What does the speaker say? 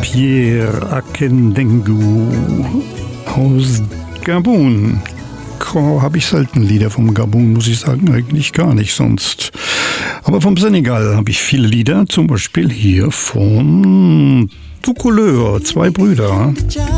Pierre Akendengu aus Gabun. Habe ich selten Lieder vom Gabun, muss ich sagen, eigentlich gar nicht sonst. Aber vom Senegal habe ich viele Lieder, zum Beispiel hier von Tout Couleur, zwei Brüder.